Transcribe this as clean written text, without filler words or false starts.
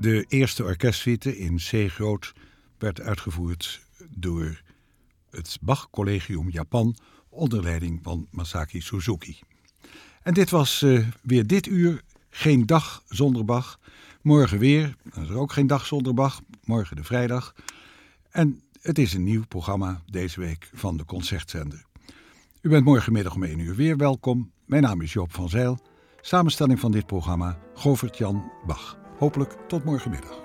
De eerste orkestsuite in C groot werd uitgevoerd door het Bach Collegium Japan onder leiding van Masaki Suzuki. En dit was weer dit uur. Geen dag zonder Bach. Morgen weer. Dan is er ook geen dag zonder Bach. Morgen de vrijdag. En het is een nieuw programma deze week van de Concertzender. U bent morgenmiddag om 1 uur weer welkom. Mijn naam is Joop van Zijl. Samenstelling van dit programma Govert-Jan Bach. Hopelijk tot morgenmiddag.